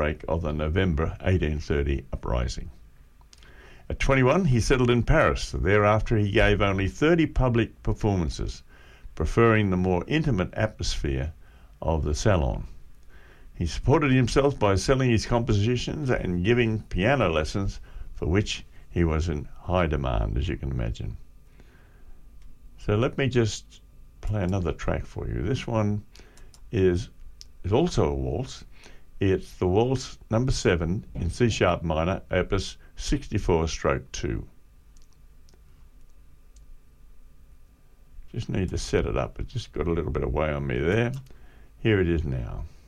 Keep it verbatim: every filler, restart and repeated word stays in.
outbreak of the November eighteen thirty uprising. At twenty-one, he settled in Paris. Thereafter, he gave only thirty public performances, preferring the more intimate atmosphere of the salon. He supported himself by selling his compositions and giving piano lessons, for which he was in high demand, as you can imagine. So let me just play another track for you. This one is, is also a waltz. It's the waltz number seven in C sharp minor, opus sixty-four stroke two. Just need to set it up. It just got a little bit away on me there. Here it is now.